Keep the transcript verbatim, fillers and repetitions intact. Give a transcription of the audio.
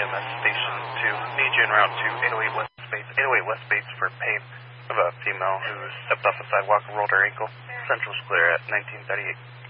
M S Station two. Need you en route to eight oh eight West Bates. eight oh eight West Bates for pain of a female who stepped off the sidewalk and rolled her ankle. Central's clear at nineteen thirty-eight.